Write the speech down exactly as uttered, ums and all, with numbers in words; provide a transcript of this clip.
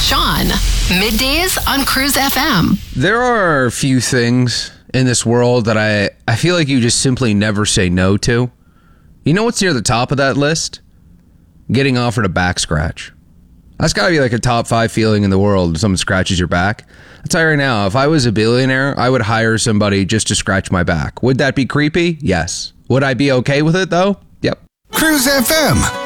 Sean, middays on Cruise F M. There are a few things in this world that I, I feel like you just simply never say no to. You know what's near the top of that list? Getting offered a back scratch. That's got to be like a top five feeling in the world if someone scratches your back. I'll tell you right now, if I was a billionaire, I would hire somebody just to scratch my back. Would that be creepy? Yes. Would I be okay with it, though? Yep. Cruise F M.